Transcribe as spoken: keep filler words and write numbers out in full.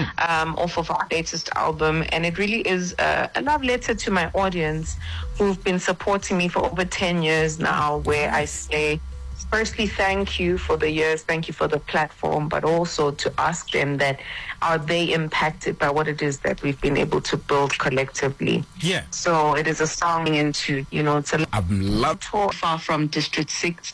um, off of our latest album. And it really is a, a love letter to my audience who've been supporting me for over ten years now, where I say, firstly, thank you for the years, thank you for the platform, but also to ask them that are they impacted by what it is that we've been able to build collectively? Yeah. So it is a song into, you know, it's a I've loved tour far from District six.